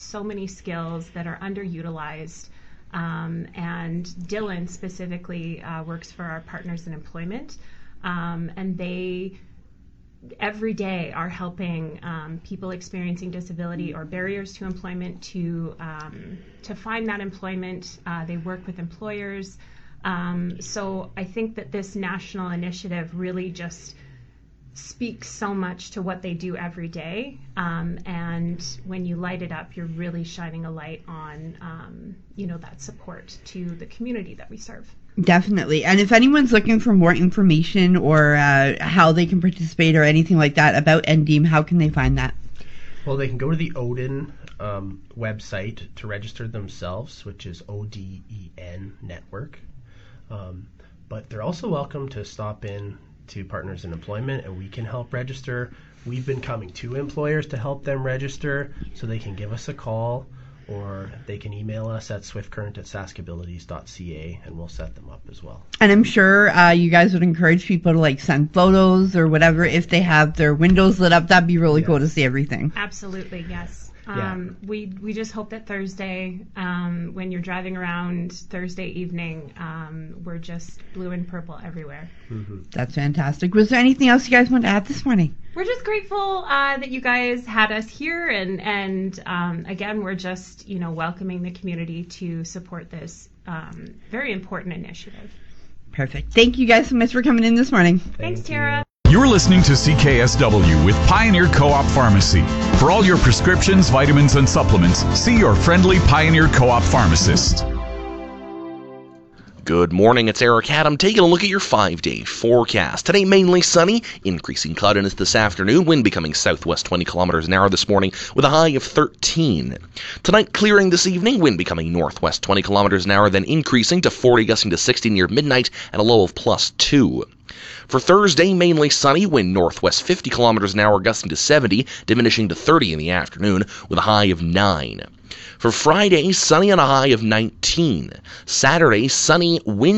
so many skills that are underutilized. And Dylan specifically works for our Partners in Employment, and they every day are helping people experiencing disability or barriers to employment to find that employment. They work with employers. So I think that this national initiative really just speaks so much to what they do every day. And when you light it up, you're really shining a light on, that support to the community that we serve. Definitely. And if anyone's looking for more information or how they can participate or anything like that about NDEAM, how can they find that? Well, they can go to the ODEN website to register themselves, which is ODEN Network. But they're also welcome to stop in to Partners in Employment, and we can help register. We've been coming to employers to help them register, so they can give us a call, or they can email us at swiftcurrent@saskabilities.ca, and we'll set them up as well. And I'm sure you guys would encourage people to send photos or whatever if they have their windows lit up. That'd be really cool to see everything. Absolutely, yes. Yeah. We just hope that Thursday, when you're driving around Thursday evening, we're just blue and purple everywhere. Mm-hmm. That's fantastic. Was there anything else you guys want to add this morning? We're just grateful that you guys had us here, and again, we're just welcoming the community to support this very important initiative. Perfect. Thank you guys so much for coming in this morning. Thanks, Tara. You're listening to CKSW with Pioneer Co-op Pharmacy. For all your prescriptions, vitamins, and supplements, see your friendly Pioneer Co-op pharmacist. Good morning, it's Eric Adam taking a look at your 5-day forecast. Today mainly sunny, increasing cloudiness this afternoon, wind becoming southwest 20 kilometers an hour this morning with a high of 13. Tonight clearing this evening, wind becoming northwest 20 kilometers an hour, then increasing to 40 gusting to 60 near midnight and a low of +2. For Thursday, mainly sunny, wind northwest 50 kilometers an hour gusting to 70, diminishing to 30 in the afternoon with a high of 9. For Friday, sunny and a high of 19. Saturday, sunny, wind